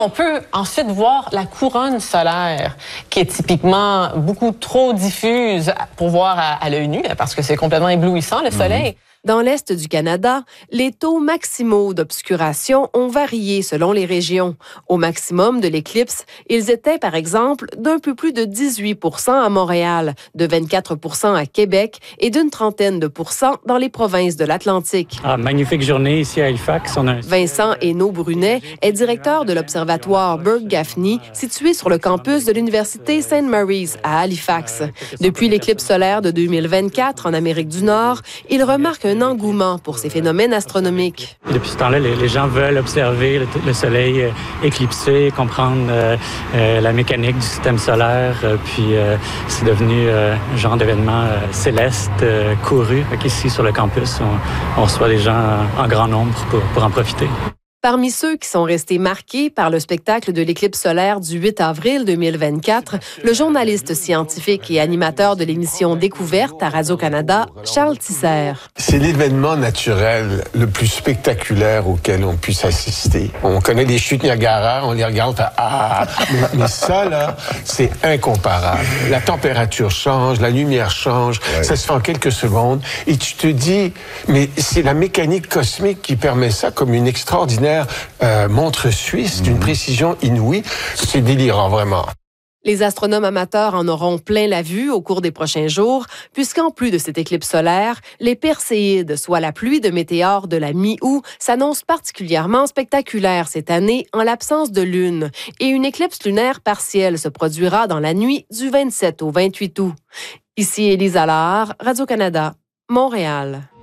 On peut ensuite voir la couronne solaire, qui est typiquement beaucoup trop diffuse pour voir à l'œil nu, parce que c'est complètement éblouissant, le soleil. Dans l'Est du Canada, les taux maximaux d'obscuration ont varié selon les régions. Au maximum de l'éclipse, ils étaient, par exemple, d'un peu plus de 18 % à Montréal, de 24 % à Québec et d'une trentaine de % dans les provinces de l'Atlantique. Magnifique journée ici à Halifax. Vincent Hainaut-Brunet est directeur de l'Observatoire Burke-Gaffney, situé sur le campus de l'Université St. Mary's à Halifax. Depuis l'éclipse solaire de 2024 en Amérique du Nord, il remarque un engouement pour ces phénomènes astronomiques. Depuis ce temps-là, les gens veulent observer le soleil éclipsé, comprendre la mécanique du système solaire, puis c'est devenu un genre d'événement céleste, couru. Ici, sur le campus, on reçoit des gens en grand nombre pour en profiter. Parmi ceux qui sont restés marqués par le spectacle de l'éclipse solaire du 8 avril 2024, le journaliste scientifique et animateur de l'émission Découverte à Radio-Canada, Charles Tisser. C'est l'événement naturel le plus spectaculaire auquel on puisse assister. On connaît les chutes Niagara, on les regarde, mais ça, là, c'est incomparable. La température change, la lumière change, ça se fait en quelques secondes, et tu te dis, mais c'est la mécanique cosmique qui permet ça comme une extraordinaire montre suisse d'une précision inouïe. C'est délirant, vraiment. Les astronomes amateurs en auront plein la vue au cours des prochains jours, puisqu'en plus de cette éclipse solaire, les Perséides, soit la pluie de météores de la mi-août, s'annoncent particulièrement spectaculaires cette année en l'absence de lune. Et une éclipse lunaire partielle se produira dans la nuit du 27 au 28 août. Ici Élise Allard, Radio-Canada, Montréal.